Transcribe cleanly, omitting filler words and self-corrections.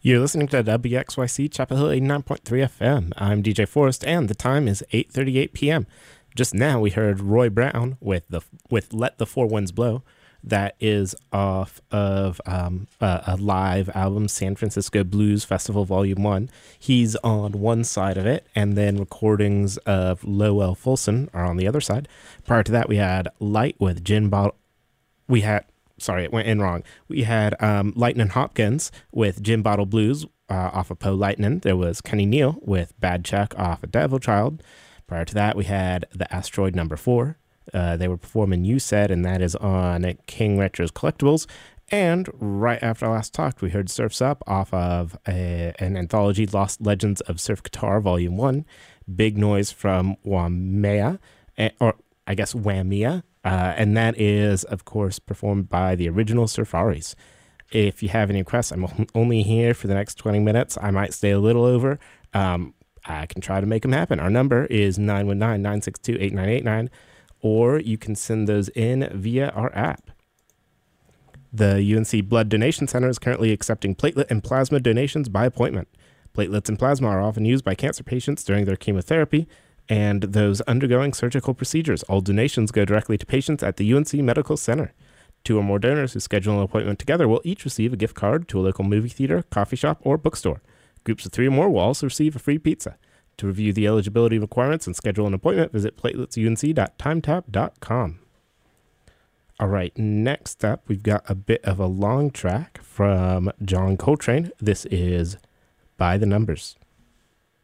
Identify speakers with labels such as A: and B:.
A: You're listening to WXYC Chapel Hill 89.3 FM. I'm DJ Forrest, and the time is 8:38 p.m. Just now, we heard Roy Brown with "Let the Four Winds Blow." That is off of a live album, San Francisco Blues Festival Volume 1. He's on one side of it, and then recordings of Lowell Fulson are on the other side. Prior to that, we had Light with Gin Bottle. Sorry, it went in wrong. We had Lightnin' Hopkins with Gin Bottle Blues off of Poe Lightnin'. There was Kenny Neal with Bad Check off of Devil Child. Prior to that, we had The Asteroid Number 4. They were performing You Said, and that is on King Retro's Collectibles. And right after I last talked, we heard Surf's Up off of an anthology, Lost Legends of Surf Guitar Volume 1. Big Noise from Wamea, or I guess Wamea. And that is, of course, performed by the original Surfaris. If you have any requests, I'm only here for the next 20 minutes. I might stay a little over. I can try to make them happen. Our number is 919-962-8989, or you can send those in via our app. The UNC Blood Donation Center is currently accepting platelet and plasma donations by appointment. Platelets and plasma are often used by cancer patients during their chemotherapy and those undergoing surgical procedures. All donations go directly to patients at the UNC Medical Center. 2 or more donors who schedule an appointment together will each receive a gift card to a local movie theater, coffee shop, or bookstore. Groups of 3 or more will also receive a free pizza. To review the eligibility requirements and schedule an appointment, visit plateletsunc.timetap.com. All right, next up, we've got a bit of a long track from John Coltrane. This is By the Numbers.